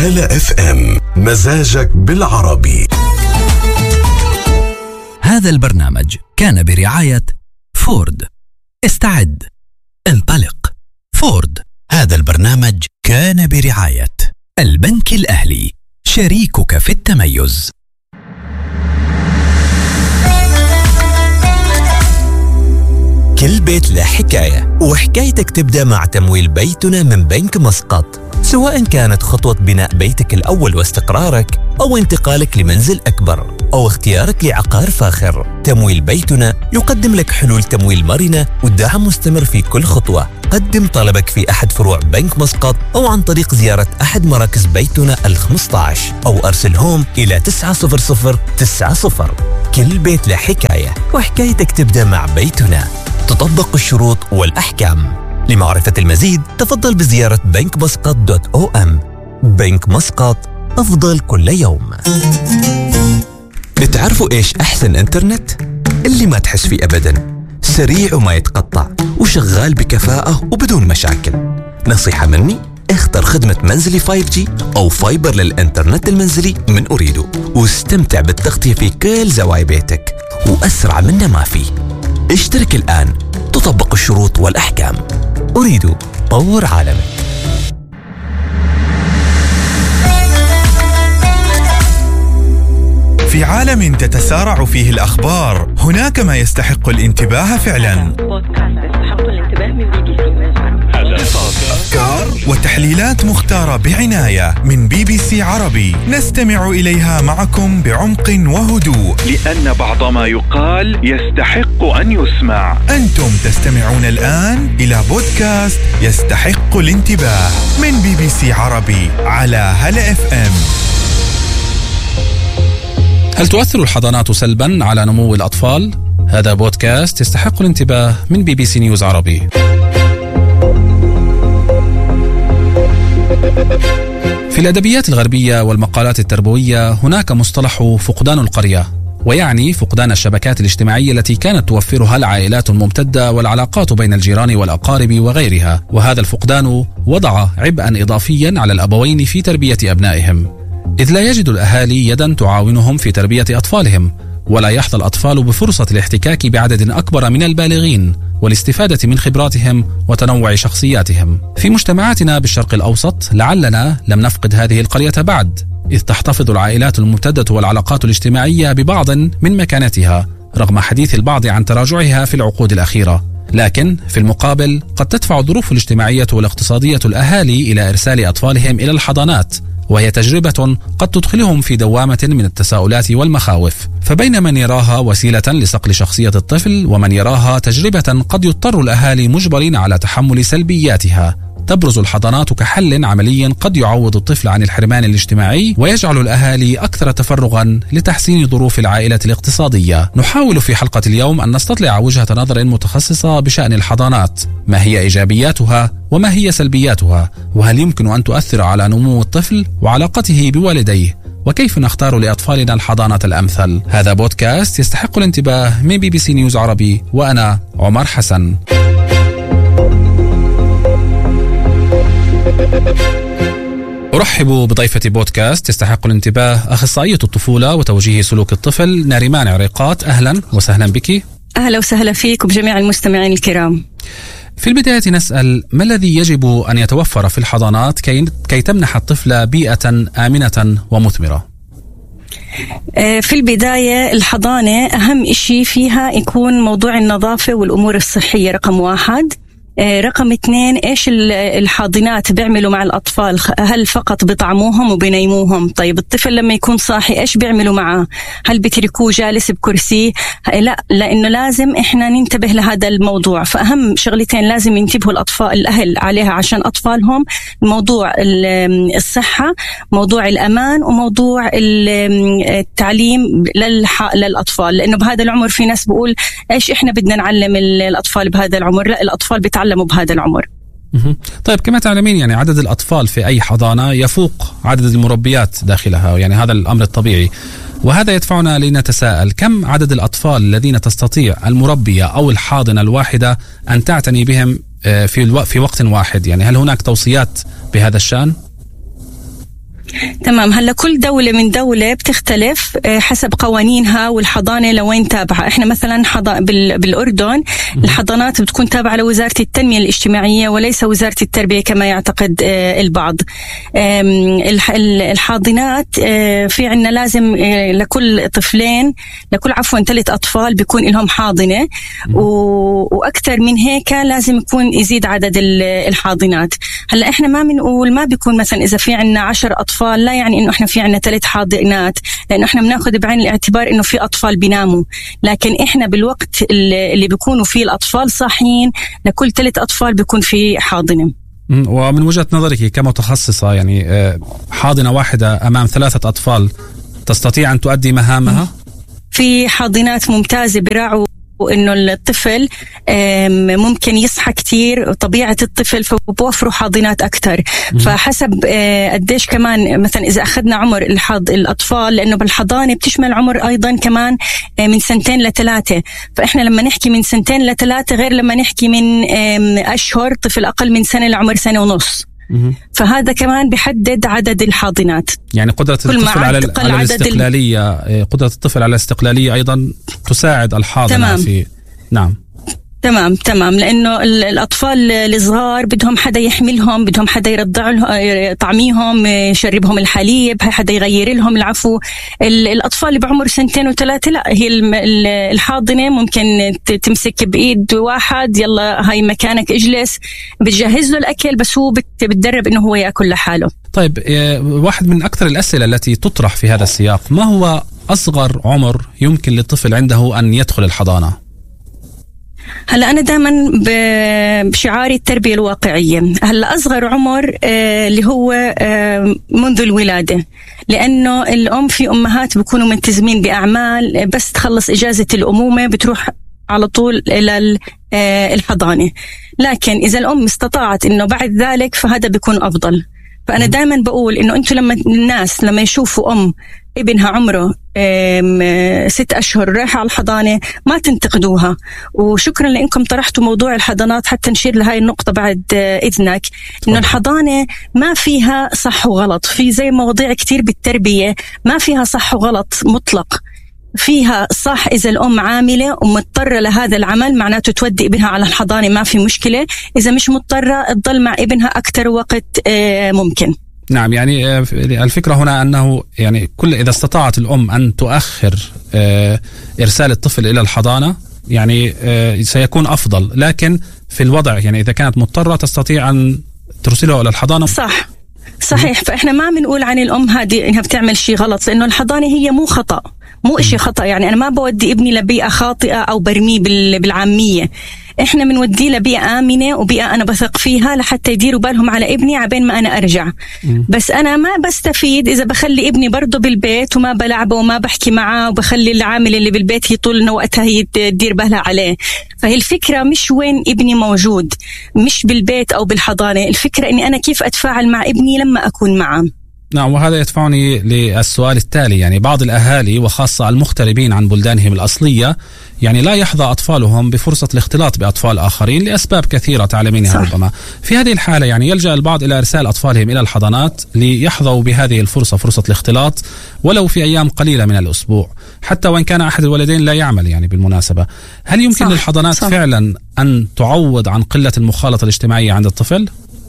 هلا اف ام، مزاجك بالعربي. هذا البرنامج كان برعاية فورد. استعد، انطلق، فورد. هذا البرنامج كان برعاية البنك الأهلي، شريكك في التميز. كل بيت له حكاية، وحكايتك تبدأ مع تمويل بيتنا من بنك مسقط. سواء كانت خطوة بناء بيتك الأول واستقرارك، أو انتقالك لمنزل أكبر، أو اختيارك لعقار فاخر، تمويل بيتنا يقدم لك حلول تمويل مرنة والدعم مستمر في كل خطوة. قدم طلبك في أحد فروع بنك مسقط أو عن طريق زيارة أحد مراكز بيتنا 15، أو أرسلهم إلى 90090. كل بيت له حكاية، وحكايتك تبدأ مع بيتنا. تطبق الشروط والأحكام. لمعرفة المزيد تفضل بزيارة bankmuscat.om. بنك مسقط، أفضل كل يوم. بتعرفوا إيش أحسن إنترنت؟ اللي ما تحس فيه أبداً، سريع وما يتقطع، وشغال بكفاءة وبدون مشاكل. نصيحة مني، اختر خدمة منزلي 5G أو فايبر للإنترنت المنزلي من أريدو، واستمتع بالتغطية في كل زوايا بيتك، وأسرع منه ما فيه. اشترك الآن، تطبق الشروط والأحكام. أريدو، طور عالمك. في عالم تتسارع فيه الأخبار، هناك ما يستحق الانتباه فعلا. أفكار وتحليلات مختارة بعناية من BBC عربي، نستمع إليها معكم بعمق وهدوء، لأن بعض ما يقال يستحق أن يسمع. أنتم تستمعون الآن إلى بودكاست يستحق الانتباه من BBC عربي على هلا اف ام. هل تؤثر الحضانات سلبا على نمو الأطفال؟ هذا بودكاست يستحق الانتباه من BBC نيوز عربي. في الأدبيات الغربية والمقالات التربوية هناك مصطلح فقدان القرية، ويعني فقدان الشبكات الاجتماعية التي كانت توفرها العائلات الممتدة والعلاقات بين الجيران والأقارب وغيرها. وهذا الفقدان وضع عبئا إضافيا على الأبوين في تربية أبنائهم، إذ لا يجد الأهالي يدا تعاونهم في تربية أطفالهم، ولا يحظى الأطفال بفرصة الاحتكاك بعدد أكبر من البالغين والاستفادة من خبراتهم وتنوع شخصياتهم. في مجتمعاتنا بالشرق الأوسط لعلنا لم نفقد هذه القرية بعد، إذ تحتفظ العائلات الممتدة والعلاقات الاجتماعية ببعض من مكانتها رغم حديث البعض عن تراجعها في العقود الأخيرة. لكن في المقابل قد تدفع الظروف الاجتماعية والاقتصادية الأهالي إلى إرسال أطفالهم إلى الحضانات، وهي تجربة قد تدخلهم في دوامة من التساؤلات والمخاوف. فبين من يراها وسيلة لصقل شخصية الطفل، ومن يراها تجربة قد يضطر الأهالي مجبرين على تحمل سلبياتها، تبرز الحضانات كحل عملي قد يعوض الطفل عن الحرمان الاجتماعي ويجعل الأهالي أكثر تفرغا لتحسين ظروف العائلة الاقتصادية. نحاول في حلقة اليوم أن نستطلع وجهة نظر متخصصة بشأن الحضانات، ما هي إيجابياتها وما هي سلبياتها، وهل يمكن أن تؤثر على نمو الطفل وعلاقته بوالديه، وكيف نختار لأطفالنا الحضانة الأمثل. هذا بودكاست يستحق الانتباه من BBC نيوز عربي، وأنا عمر حسن. أرحب بضيفة بودكاست يستحق الانتباه أخصائية الطفولة وتوجيه سلوك الطفل ناريمان عريقات. أهلا وسهلا بك. أهلا وسهلا فيك وبجميع المستمعين الكرام. في البداية نسأل، ما الذي يجب أن يتوفر في الحضانات كي تمنح الطفل بيئة آمنة ومثمرة؟ في البداية الحضانة أهم إشي فيها يكون موضوع النظافة والأمور الصحية رقم 1. رقم 2، إيش الحاضنات بيعملوا مع الأطفال؟ هل فقط بطعموهم وبنيموهم؟ طيب الطفل لما يكون صاحي إيش بيعملوا معه؟ هل بتركوه جالس بكرسي؟ لا، لأنه لازم إحنا ننتبه لهذا الموضوع. فأهم شغلتين لازم ينتبهوا الأهل عليها عشان أطفالهم: موضوع الصحة، موضوع الأمان، وموضوع التعليم للأطفال. لأنه بهذا العمر في ناس بقول إيش إحنا بدنا نعلم الأطفال بهذا العمر؟ لا، الأطفال بيتعلموا بهذا العمر. طيب كما تعلمين يعني عدد الأطفال في أي حضانة يفوق عدد المربيات داخلها، يعني هذا الأمر الطبيعي، وهذا يدفعنا لنتساءل: كم عدد الأطفال الذين تستطيع المربية أو الحاضنة الواحدة أن تعتني بهم في وقت واحد؟ يعني هل هناك توصيات بهذا الشأن؟ تمام. هلا كل دولة من دولة بتختلف حسب قوانينها والحضانة لوين تابعة. احنا مثلا بالأردن الحضانات بتكون تابعة لوزارة التنمية الاجتماعية وليس وزارة التربية كما يعتقد البعض. الحاضنات في عنا لازم لكل طفلين لكل 3 أطفال بيكون لهم حاضنة، وأكثر من هيك لازم يكون يزيد عدد الحاضنات. هلا احنا ما بنقول ما بيكون مثلا إذا في عنا 10 أطفال لا يعني إنه إحنا في عنا 3 حاضنات، لأنه إحنا بناخد بعين الاعتبار إنه في أطفال بيناموا، لكن إحنا بالوقت اللي بيكونوا فيه الأطفال صاحيين لكل 3 أطفال بيكون في حاضنة. ومن وجهة نظرك كمتخصصة يعني حاضنة واحدة أمام 3 أطفال تستطيع أن تؤدي مهامها؟ في حاضنات ممتازة براعوا وإنه الطفل ممكن يصحى كتير طبيعة الطفل فبوفروا حاضنات أكتر. فحسب قديش كمان مثلا إذا أخذنا عمر الأطفال، لأنه بالحضانة بتشمل عمر أيضا كمان من 2 ل3. فإحنا لما نحكي من 2 ل3 غير لما نحكي من أشهر طفل أقل من سنة لعمر 1.5 سنة. فهذا كمان بيحدد عدد الحاضنات. يعني قدرة الطفل على الاستقلالية، قدرة الطفل على الاستقلالية أيضا تساعد الحاضنة. تمام. في نعم تمام لأنه الأطفال الصغار بدهم حدا يحملهم، بدهم حدا يرضع طعميهم، يشربهم الحليب، حدا يغير لهم العفو. الأطفال اللي بعمر 2 و3 لا، هي الحاضنة ممكن تمسك بإيد واحد، يلا هاي مكانك اجلس، بتجهز له الأكل بس هو بتدرب إنه هو يأكل لحاله. طيب واحد من أكثر الأسئلة التي تطرح في هذا السياق، ما هو أصغر عمر يمكن للطفل عنده أن يدخل الحضانة؟ هلا أنا دائما بشعاري التربية الواقعية. هلا أصغر عمر اللي هو منذ الولادة، لأنه الأم في أمهات بيكونوا ملتزمين بأعمال، بس تخلص إجازة الأمومة بتروح على طول إلى الحضانة. لكن إذا الأم استطاعت إنه بعد ذلك فهذا بيكون أفضل. فأنا دائما بقول إنه أنتوا الناس لما يشوفوا ابنها عمره 6 أشهر رايحة على الحضانة ما تنتقدوها. وشكرا لأنكم طرحتوا موضوع الحضانات حتى نشير لهاي النقطة بعد إذنك، إنه الحضانة ما فيها صح وغلط، في زي مواضيع كتير بالتربية ما فيها صح وغلط مطلق. فيها صح إذا الأم عاملة ومضطرة لهذا العمل معناته تودي ابنها على الحضانة ما في مشكلة، إذا مش مضطرة تضل مع ابنها أكتر وقت ممكن. نعم، يعني الفكرة هنا أنه يعني إذا استطاعت الأم أن تؤخر إرسال الطفل إلى الحضانة يعني سيكون أفضل، لكن في الوضع يعني إذا كانت مضطرة تستطيع أن ترسله إلى الحضانة. صحيح. فإحنا ما بنقول عن الأم هذه إنها بتعمل شيء غلط، لأنه الحضانة هي مو خطأ، مو إشي خطأ. يعني أنا ما بودي ابني لبيئة خاطئة أو برميه بالعامية. إحنا بنوديه لبيئة آمنة وبيئة أنا بثق فيها لحتى يديروا بالهم على ابني عبين ما أنا أرجع. بس أنا ما بستفيد إذا بخلي ابني برضه بالبيت وما بلعبه وما بحكي معه، وبخلي العامل اللي بالبيت هي طول وقتها هي تدير بالها عليه. فهي الفكرة مش وين ابني موجود، مش بالبيت أو بالحضانة، الفكرة إني أنا كيف أتفاعل مع ابني لما أكون معه. نعم، وهذا يدفعني للسؤال التالي. يعني بعض الأهالي وخاصة المغتربين عن بلدانهم الأصلية يعني لا يحظى أطفالهم بفرصة الاختلاط بأطفال آخرين لأسباب كثيرة تعلمينها ربما. في هذه الحالة يعني يلجأ البعض إلى إرسال أطفالهم إلى الحضانات ليحظوا بهذه الفرصة، فرصة الاختلاط، ولو في أيام قليلة من الأسبوع، حتى وإن كان أحد الولدين لا يعمل. يعني بالمناسبة هل يمكن للحضانات فعلا أن تعوض عن قلة المخالطة الاجتماعية عند الطفل؟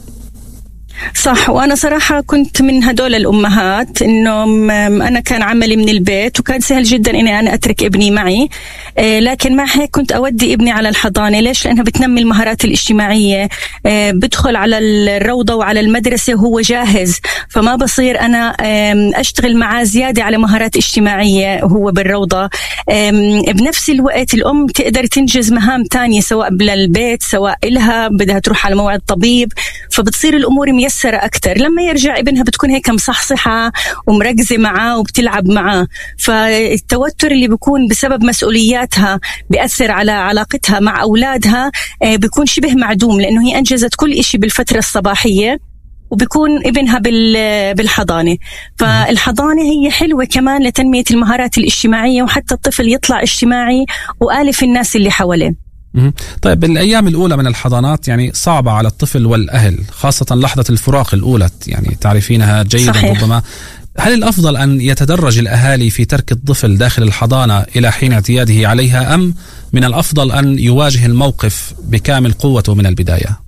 صح. وأنا صراحة كنت من هدول الأمهات إنه أنا كان عملي من البيت وكان سهل جدا إني أنا أترك ابني معي، لكن مع هيك كنت أودي ابني على الحضانة. ليش؟ لأنها بتنمي المهارات الاجتماعية، بدخل على الروضة وعلى المدرسة وهو جاهز، فما بصير أنا أشتغل معاه زيادة على مهارات اجتماعية وهو بالروضة. بنفس الوقت الأم تقدر تنجز مهام تانية سواء للبيت سواء إلها بدها تروح على موعد طبيب، فبتصير الأمور ميسرة أكتر. لما يرجع ابنها بتكون هيك مصحصحة ومركزة معاه وبتلعب معاه، فالتوتر اللي بيكون بسبب مسؤولياتها بيأثر على علاقتها مع أولادها بيكون شبه معدوم، لأنه هي أنجزت كل إشي بالفترة الصباحية وبيكون ابنها بالحضانة. فالحضانة هي حلوة كمان لتنمية المهارات الاجتماعية، وحتى الطفل يطلع اجتماعي وآلف الناس اللي حواليه. طيب الأيام الأولى من الحضانات يعني صعبة على الطفل والأهل، خاصة لحظة الفراق الأولى، يعني تعرفينها جيدا. صحيح. ربما هل الأفضل أن يتدرج الأهالي في ترك الطفل داخل الحضانة إلى حين اعتياده عليها، أم من الأفضل أن يواجه الموقف بكامل قوته من البداية؟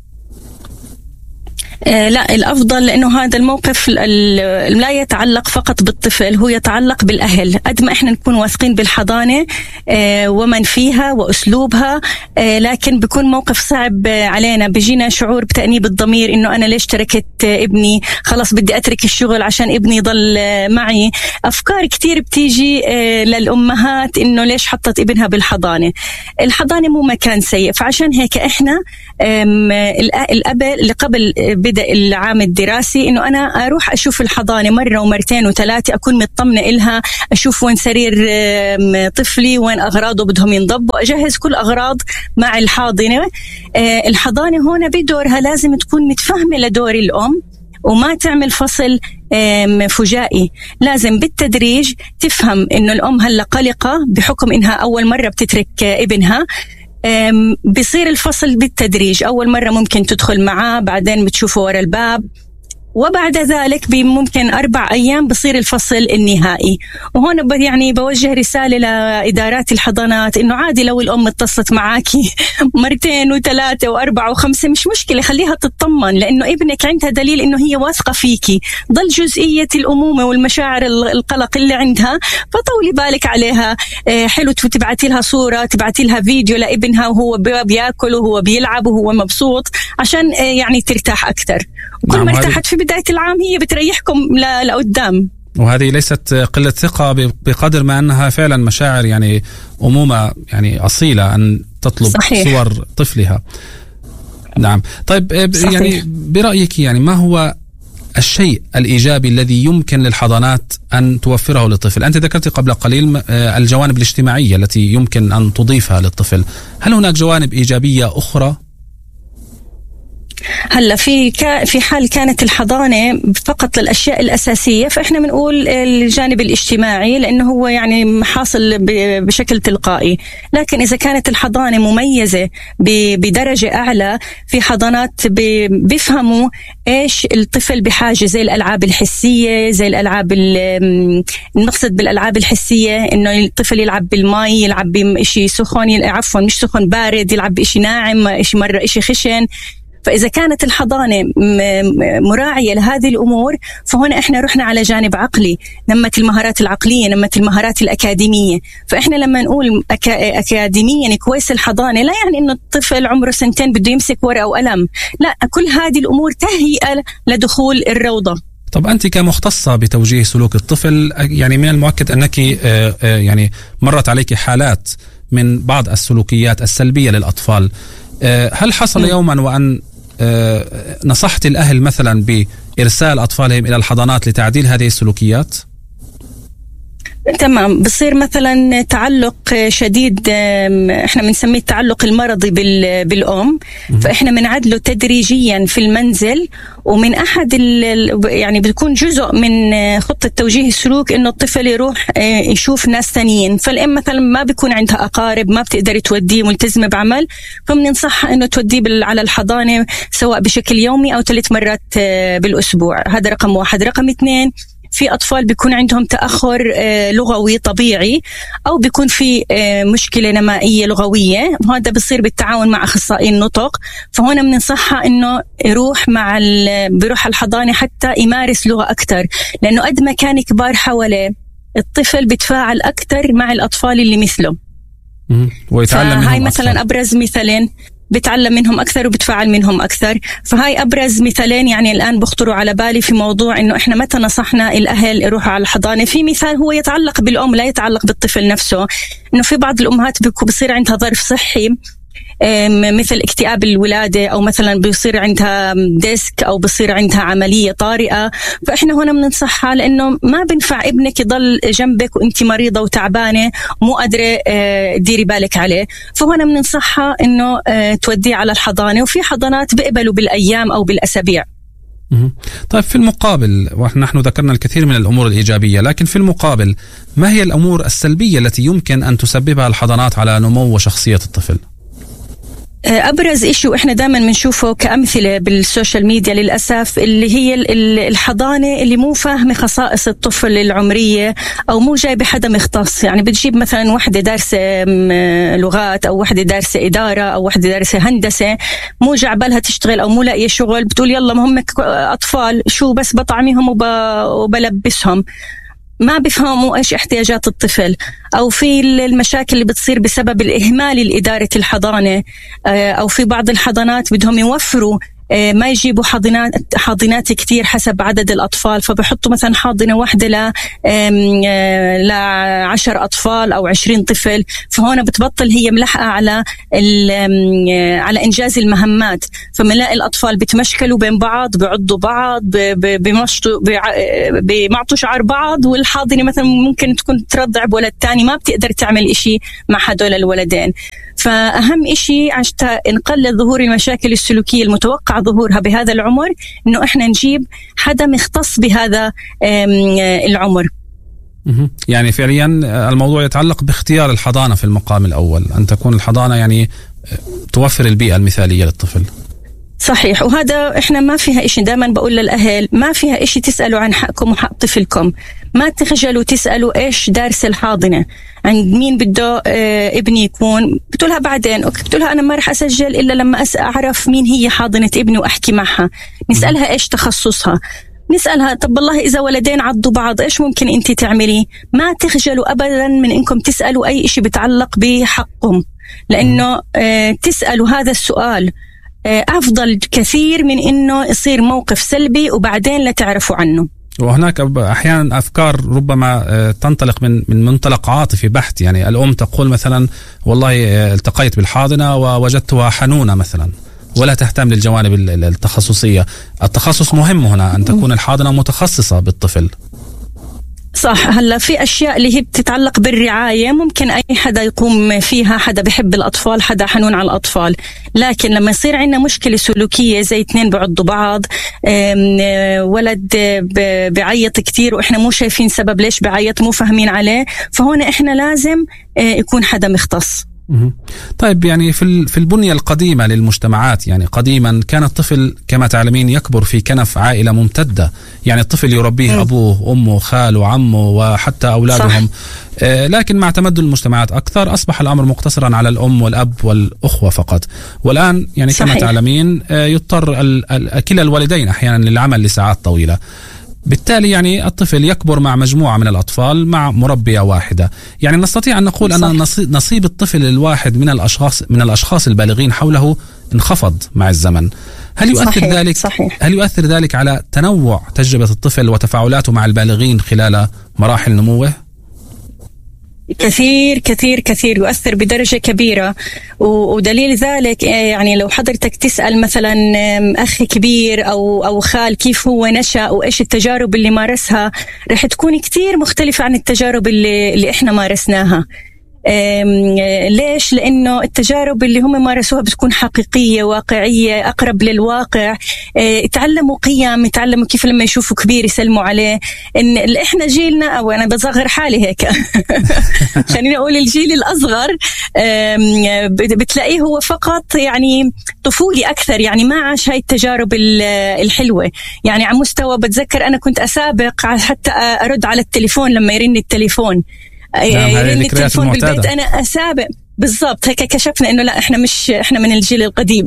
لا، الأفضل، لأنه هذا الموقف لا يتعلق فقط بالطفل، هو يتعلق بالأهل. قد ما إحنا نكون واثقين بالحضانة ومن فيها وأسلوبها، لكن بيكون موقف صعب علينا، بيجينا شعور بتأنيب الضمير إنه أنا ليش تركت ابني، خلاص بدي أترك الشغل عشان ابني ضل معي. أفكار كتير بتيجي للأمهات إنه ليش حطت ابنها بالحضانة. الحضانة مو مكان سيء، فعشان هيك إحنا الأب اللي قبل بدأ العام الدراسي إنه أنا أروح أشوف الحضانة مرة ومرتين وثلاثة، أكون مطمنة إلها، أشوف وين سرير طفلي، وين أغراضه بدهم ينضبوا، أجهز كل أغراض مع الحاضنة. الحضانة هنا بدورها لازم تكون متفهمة لدور الأم وما تعمل فصل فجائي. لازم بالتدريج تفهم إنه الأم هلا قلقة بحكم إنها أول مرة بتترك ابنها. بيصير الفصل بالتدريج، أول مرة ممكن تدخل معاه، بعدين بتشوفه ورا الباب، وبعد ذلك ممكن 4 أيام بصير الفصل النهائي. وهنا يعني بوجه رسالة لإدارات الحضانات إنه عادي لو الأم اتصلت معاكي 2 و3 و4 و5 مش مشكلة، خليها تطمن، لأنه ابنك عندها دليل إنه هي واثقة فيكي. ضل جزئية الأمومة والمشاعر القلق اللي عندها فطولي بالك عليها. حلو تبعتي لها صورة، تبعتي لها فيديو لابنها وهو بياكل وهو بيلعب وهو مبسوط، عشان يعني ترتاح أكتر. وكل ما ارتاحت في بداية العام هي بتريحكم لقدام. وهذه ليست قلة ثقة بقدر ما أنها فعلا مشاعر يعني أمومة يعني أصيلة أن تطلب صحيح. صور طفلها. نعم. طيب صحيح. يعني برأيك يعني ما هو الشيء الإيجابي الذي يمكن للحضانات أن توفره للطفل؟ أنت ذكرت قبل قليل الجوانب الاجتماعية التي يمكن أن تضيفها للطفل، هل هناك جوانب إيجابية أخرى؟ هلا في حال كانت الحضانة فقط للأشياء الأساسية فإحنا بنقول الجانب الاجتماعي، لأنه هو يعني حاصل بشكل تلقائي. لكن إذا كانت الحضانة مميزة بدرجة أعلى، في حضانات بيفهموا إيش الطفل بحاجة، زي الألعاب الحسية، زي الألعاب المقصد بالألعاب الحسية إنه الطفل يلعب بالماء، يلعب بشيء سخن، عفوا مش سخن، بارد، يلعب بشيء ناعم، شيء مرة شيء خشن. فإذا كانت الحضانة مراعية لهذه الأمور، فهنا إحنا رحنا على جانب عقلي، نمت المهارات العقلية، نمت المهارات الأكاديمية. فإحنا لما نقول أكاديميا كويس الحضانة، لا يعني إنه الطفل عمره 2 بده يمسك ورقة وقلم، لا، كل هذه الأمور تهيئة لدخول الروضة. طب أنت كمختصة بتوجيه سلوك الطفل، يعني من المؤكد أنك يعني مرت عليك حالات من بعض السلوكيات السلبية للأطفال. هل حصل يوما وأن نصحت الأهل مثلا بإرسال أطفالهم إلى الحضانات لتعديل هذه السلوكيات؟ تمام. بصير مثلا تعلق شديد، احنا بنسميه التعلق المرضي بالأم، فاحنا بنعدله تدريجيا في المنزل. ومن أحد يعني بتكون جزء من خطة توجيه السلوك إنه الطفل يروح يشوف ناس ثانيين. فالأم مثلا ما بيكون عندها أقارب، ما بتقدر توديه، ملتزمة بعمل، فبننصحها إنه توديه على الحضانة سواء بشكل يومي أو 3 مرات بالأسبوع. هذا رقم 1. رقم 2، في أطفال بيكون عندهم تأخر لغوي طبيعي، أو بيكون في مشكلة نمائية لغوية، وهذا بيصير بالتعاون مع أخصائي النطق. فهنا بننصحها إنه بيروح الحضانة حتى يمارس لغة أكتر، لأنه قد ما كان كبار حواليه الطفل بيتفاعل أكتر مع الأطفال اللي مثله، ويتعلم منهم. هاي مثلا أبرز مثالين، بتعلم منهم أكثر وبتفاعل منهم أكثر. فهاي أبرز مثالين يعني الآن بخطروا على بالي في موضوع إنه إحنا متى نصحنا الأهل يروحوا على الحضانة. في مثال هو يتعلق بالأم لا يتعلق بالطفل نفسه، إنه في بعض الأمهات بيصير عندها ظرف صحي مثل اكتئاب الولادة، أو مثلا بيصير عندها ديسك، أو بيصير عندها عملية طارئة. فإحنا هنا بننصحها، لأنه ما بنفع ابنك يضل جنبك وإنتي مريضة وتعبانة ومو قادرة ديري بالك عليه. فهنا بننصحها إنه توديه على الحضانة، وفي حضانات بيقبلوا بالأيام أو بالأسابيع. طيب في المقابل، ونحن ذكرنا الكثير من الأمور الإيجابية، لكن في المقابل ما هي الأمور السلبية التي يمكن أن تسببها الحضانات على نمو وشخصية الطفل؟ أبرز إشي وإحنا دائما بنشوفه كأمثلة بالسوشيال ميديا للأسف اللي هي الحضانة اللي مو فاهمة خصائص الطفل العمرية أو مو جايبة حدا مختص. يعني بتجيب مثلا واحدة دارسة لغات أو واحدة دارسة إدارة أو واحدة دارسة هندسة، مو جعبالها تشتغل أو مو لاقية شغل، بتقول يلا مهمك أطفال شو بس بطعميهم وبلبسهم. ما بيفهموا إيش احتياجات الطفل، أو في المشاكل اللي بتصير بسبب الإهمال الإدارة الحضانة، أو في بعض الحضانات بدهم يوفروا ما يجيبوا حاضنات كتير حسب عدد الأطفال، فبحطوا مثلا حاضنة واحدة ل10 أطفال أو 20 طفل، فهنا بتبطل هي ملحقة على إنجاز المهمات. فمنلاقي الأطفال بتمشكلوا بين بعض، بيعضوا بعض، بيمعطوا شعر بعض، والحاضنة مثلا ممكن تكون ترضع بولد تاني، ما بتقدر تعمل إشي مع هدول الولدين. فأهم إشي عشان نقلل ظهور المشاكل السلوكية المتوقع ظهورها بهذا العمر إنه إحنا نجيب حدا مختص بهذا العمر. يعني فعليا الموضوع يتعلق باختيار الحضانة في المقام الأول، أن تكون الحضانة يعني توفر البيئة المثالية للطفل. صحيح، وهذا إحنا ما فيها إشي، دائما بقول للأهل ما فيها إشي تسألوا عن حقكم وحق طفلكم، ما تخجلوا تسألوا إيش دارس الحاضنة، عند مين بده ابني يكون، بتقولها بعدين أوكي، بتقولها أنا ما رح أسجل إلا لما أعرف مين هي حاضنة ابني وأحكي معها، نسألها إيش تخصصها، نسألها طب والله إذا ولدين عضوا بعض إيش ممكن أنت تعملي. ما تخجلوا أبدا من إنكم تسألوا أي إشي بتعلق بحقكم، لأنه تسألوا هذا السؤال أفضل كثير من إنه يصير موقف سلبي وبعدين لا تعرفوا عنه. وهناك أحيانا أفكار ربما تنطلق من منطلق عاطفي بحت. يعني الأم تقول مثلا والله التقيت بالحاضنة ووجدتها حنونة مثلا، ولا تهتم للجوانب التخصصية. التخصص مهم هنا، أن تكون الحاضنة متخصصة بالطفل. صح. هلا في أشياء اللي هي بتتعلق بالرعاية ممكن أي حدا يقوم فيها، حدا بحب الأطفال، حدا حنون على الأطفال، لكن لما يصير عندنا مشكلة سلوكية زي 2 بعضوا بعض، ولد بعيط كتير وإحنا مو شايفين سبب ليش بعيط، مو فاهمين عليه، فهنا إحنا لازم يكون حدا مختص. طيب يعني في البنية القديمة للمجتمعات، يعني قديما كان الطفل كما تعلمين يكبر في كنف عائلة ممتدة، يعني الطفل يربيه أبوه أمه خاله عمه وحتى أولادهم. لكن مع تمدد المجتمعات أكثر أصبح الأمر مقتصرا على الأم والأب والأخوة فقط. والآن يعني كما تعلمين يضطر كلا الوالدين أحيانا للعمل لساعات طويلة، بالتالي يعني الطفل يكبر مع مجموعة من الأطفال مع مربية واحدة. يعني نستطيع أن نقول أن نصيب الطفل الواحد من الأشخاص البالغين حوله انخفض مع الزمن. هل يؤثر ذلك على تنوع تجربة الطفل وتفاعلاته مع البالغين خلال مراحل نموه؟ كثير كثير كثير يؤثر بدرجة كبيرة. ودليل ذلك يعني لو حضرتك تسأل مثلا أخ كبير أو خال كيف هو نشأ وإيش التجارب اللي مارسها، رح تكون كتير مختلفة عن التجارب اللي إحنا مارسناها. ليش؟ لأنه التجارب اللي هم مارسوها بتكون حقيقية واقعية أقرب للواقع. يتعلموا قيم، يتعلموا كيف لما يشوفوا كبير يسلموا عليه. إن اللي إحنا جيلنا، أو أنا بصغر حالي هيك خلينا أقول الجيل الأصغر بتلاقيه هو فقط يعني طفولي أكثر، يعني ما عاش هاي التجارب الحلوة. يعني على مستوى بتذكر أنا كنت أسابق حتى أرد على التليفون لما يرن التليفون. يرن التليفون بالبيت أنا أسابق بالضبط. هيك كشفنا إنه لا إحنا من الجيل القديم.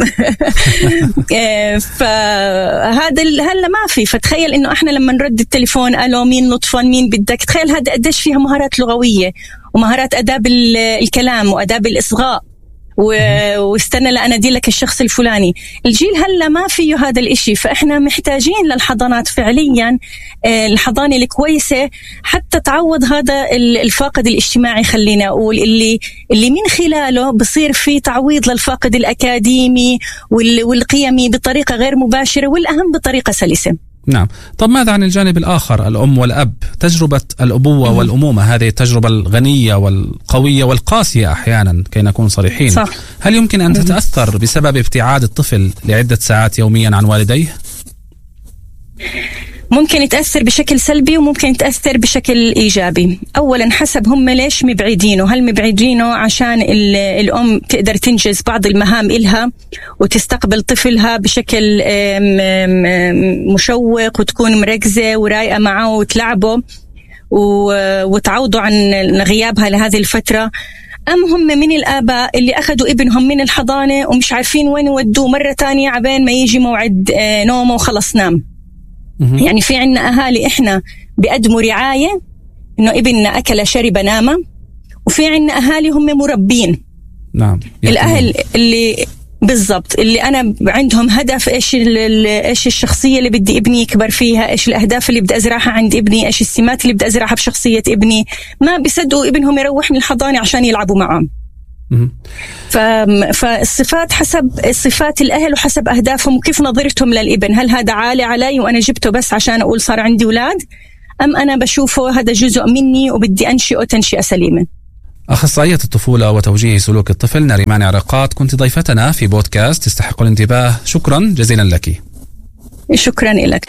فهذا هلا ما في. فتخيل إنه إحنا لما نرد التليفون ألو مين نطفن مين بدك، تخيل هذا قديش فيها مهارات لغوية ومهارات آداب الكلام وآداب الإصغاء واستنى لأنادي لك الشخص الفلاني. الجيل هلا ما فيه هذا الاشي، فإحنا محتاجين للحضانات فعليا، الحضانة الكويسة حتى تعوض هذا الفاقد الاجتماعي، خلينا أقول اللي من خلاله بصير في تعويض للفاقد الأكاديمي والقيمي بطريقة غير مباشرة، والأهم بطريقة سلسة. نعم. طب ماذا عن الجانب الآخر، الأم والأب؟ تجربة الأبوة والأمومة هذه التجربة الغنية والقوية والقاسية أحيانا كي نكون صريحين. صح. هل يمكن أن تتأثر بسبب ابتعاد الطفل لعدة ساعات يوميا عن والديه؟ ممكن يتأثر بشكل سلبي وممكن يتأثر بشكل إيجابي. أولا حسب هم ليش مبعدينه، هل مبعدينه عشان الأم تقدر تنجز بعض المهام إلها وتستقبل طفلها بشكل مشوق وتكون مركزة ورايقة معه وتلعبه وتعوضوا عن غيابها لهذه الفترة، أم هم من الآباء اللي أخذوا ابنهم من الحضانة ومش عارفين وين يودوه مرة تانية عبين ما يجي موعد نومه وخلص نام. يعني في عنا أهالي إحنا بيقدموا رعاية إنه ابننا أكل شرب نام، وفي عنا أهالي هم مربين. نعم. الأهل اللي بالضبط اللي أنا عندهم هدف إيش الشخصية اللي بدي ابني يكبر فيها، إيش الأهداف اللي بدي أزرعها عند ابني، إيش السمات اللي بدي أزرعها بشخصية ابني، ما بيصدقوا ابنهم يروح من الحضانة عشان يلعبوا معه. فالصفات حسب صفات الأهل وحسب أهدافهم وكيف نظرتهم للابن. هل هذا عالي علي وأنا جبته بس عشان أقول صار عندي أولاد، أم أنا بشوفه هذا جزء مني وبدي أنشئه تنشئة سليمة. أخصائية الطفولة وتوجيه سلوك الطفل نريمان عرقات كنت ضيفتنا في بودكاست يستحق الانتباه. شكرا جزيلا لك. شكرا لك.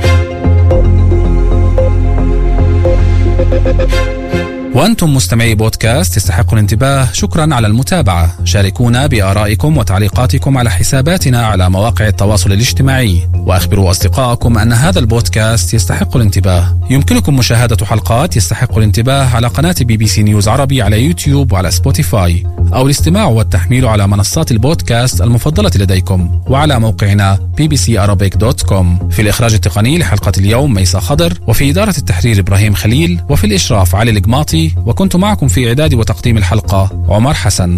وأنتم مستمعي بودكاست يستحق الانتباه، شكرا على المتابعة. شاركونا بآرائكم وتعليقاتكم على حساباتنا على مواقع التواصل الاجتماعي، وأخبروا أصدقائكم أن هذا البودكاست يستحق الانتباه. يمكنكم مشاهدة حلقات يستحق الانتباه على قناة BBC نيوز عربي على يوتيوب وعلى سبوتيفاي، أو الاستماع والتحميل على منصات البودكاست المفضلة لديكم وعلى موقعنا bbcarabic.com. في الإخراج التقني لحلقة اليوم ميسا خضر، وفي إدارة التحرير إبراهيم خليل، وفي الإشراف علي القماطي، وكنت معكم في إعداد وتقديم الحلقة عمر حسن.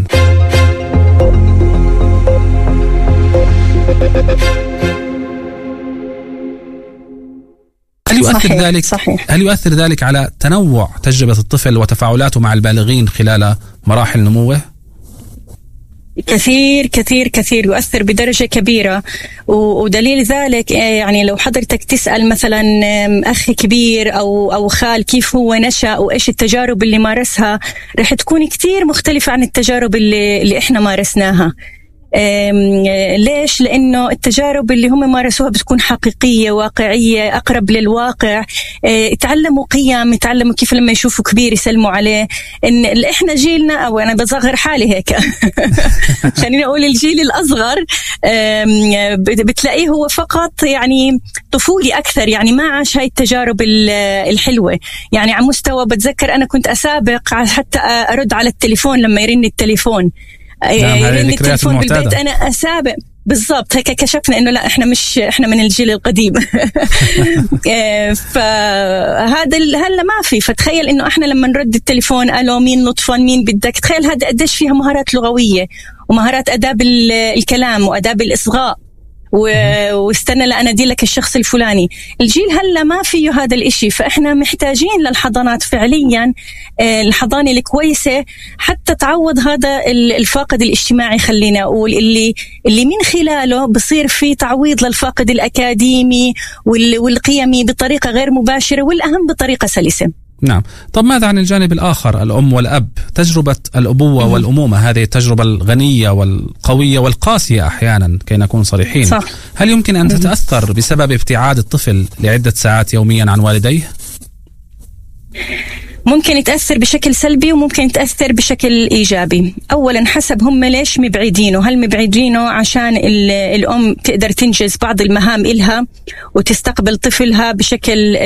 هل يؤثر ذلك على تنوع تجربة الطفل وتفاعلاته مع البالغين خلال مراحل نموه؟ كثير كثير كثير يؤثر بدرجة كبيرة، ودليل ذلك يعني لو حضرتك تسأل مثلا أخ كبير أو خال كيف هو نشأ وإيش التجارب اللي مارسها، رح تكون كتير مختلفة عن التجارب اللي إحنا مارسناها. ليش؟ لأنه التجارب اللي هم مارسوها بتكون حقيقية واقعية أقرب للواقع. يتعلموا قيم، يتعلموا كيف لما يشوفوا كبير يسلموا عليه. إن إحنا جيلنا، أو أنا بصغر حالي هيك خلينا أقول الجيل الأصغر بتلاقيه هو فقط يعني طفولي أكثر، يعني ما عاش هاي التجارب الحلوة. يعني على مستوى بتذكر أنا كنت أسابق حتى أرد على التليفون لما يرن التليفون. يرن التليفون بالبيت أنا أسابق بالضبط. هيك كشفنا إنه لا إحنا من الجيل القديم. فهذا هلا ما في. فتخيل إنه إحنا لما نرد التليفون ألو مين نطفن مين بدك، تخيل هذا قديش فيها مهارات لغوية ومهارات آداب الكلام وآداب الإصغاء واستنى لأنادي لك الشخص الفلاني. الجيل هلا ما فيه هذا الاشي، فإحنا محتاجين للحضانات فعليا، الحضانة الكويسة حتى تعوض هذا الفاقد الاجتماعي، خلينا أقول اللي من خلاله بصير في تعويض للفاقد الأكاديمي والقيمي بطريقة غير مباشرة، والأهم بطريقة سلسة. نعم. طب ماذا عن الجانب الآخر، الأم والأب؟ تجربة الأبوة والأمومة، هذه التجربة الغنية والقوية والقاسية أحيانا كي نكون صريحين. صح. هل يمكن أن تتأثر بسبب ابتعاد الطفل لعدة ساعات يوميا عن والديه؟ ممكن يتأثر بشكل سلبي وممكن يتأثر بشكل إيجابي. أولا حسب هم ليش مبعدينه، هل مبعدينه عشان الأم تقدر تنجز بعض المهام إلها وتستقبل طفلها بشكل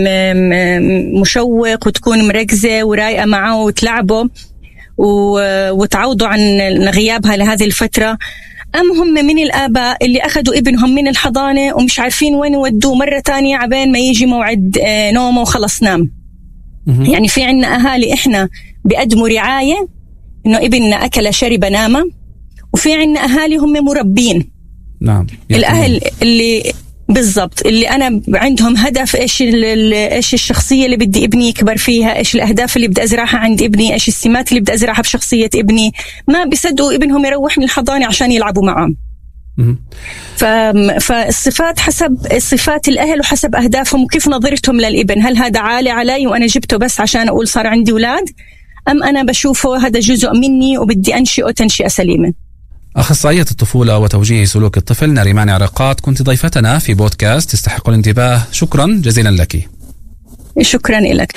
مشوق وتكون مركزة ورايقة معه وتلعبه وتعوضوا عن غيابها لهذه الفترة، أم هم من الآباء اللي أخذوا ابنهم من الحضانة ومش عارفين وين يودوه مرة تانية عبين ما يجي موعد نومه وخلص نام. يعني في عنا أهالي إحنا بيقدموا رعاية إنه ابننا أكل شرب نام، وفي عنا أهالي هم مربين. نعم. الأهل اللي بالضبط اللي أنا عندهم هدف إيش الشخصية اللي بدي ابني يكبر فيها، إيش الأهداف اللي بدي أزرعها عند ابني، إيش السمات اللي بدي أزرعها بشخصية ابني، ما بيصدقوا ابنهم يروح من الحضانة عشان يلعبوا معه. فالصفات حسب صفات الأهل وحسب أهدافهم وكيف نظرتهم للابن. هل هذا عالي علي وأنا جبته بس عشان أقول صار عندي أولاد، أم أنا بشوفه هذا جزء مني وبدي أنشئه تنشئة سليمة. أخصائية الطفولة وتوجيه سلوك الطفل نريمان عرقات، كنت ضيفتنا في بودكاست يستحق الانتباه. شكرا جزيلا لك. شكرا لك.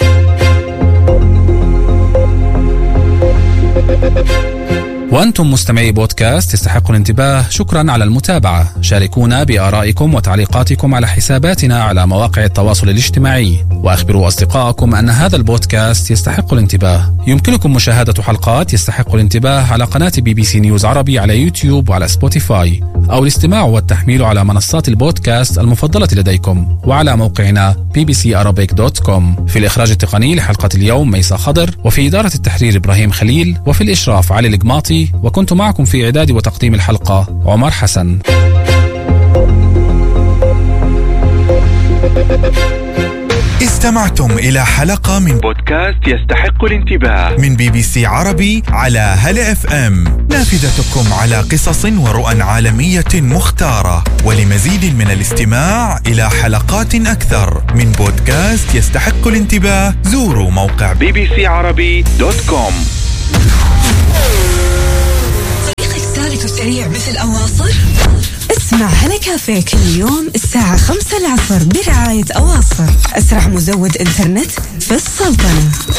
وأنتم مستمعي بودكاست يستحق الانتباه، شكرا على المتابعة. شاركونا بآرائكم وتعليقاتكم على حساباتنا على مواقع التواصل الاجتماعي، وأخبروا أصدقائكم أن هذا البودكاست يستحق الانتباه. يمكنكم مشاهدة حلقات يستحق الانتباه على قناة BBC نيوز عربي على يوتيوب وعلى سبوتيفاي، أو الاستماع والتحميل على منصات البودكاست المفضلة لديكم، وعلى موقعنا bbcarabic.com. في الإخراج التقني لحلقة اليوم ميسا خضر، وفي إدارة التحرير إبراهيم خليل، وفي الإشراف علي القماطي، وكنت معكم في إعداد وتقديم الحلقة عمر حسن. استمعتم إلى حلقة من بودكاست يستحق الانتباه من BBC عربي على هلا FM، نافذتكم على قصص ورؤى عالمية مختارة. ولمزيد من الاستماع إلى حلقات أكثر من بودكاست يستحق الانتباه، زوروا موقع bbcarabi.com. طريقك سالك وسريع مثل أواصر؟ اسمع هلا كافيه كل يوم الساعة 5 العصر برعاية أواصر، أسرع مزود إنترنت في السلطنة.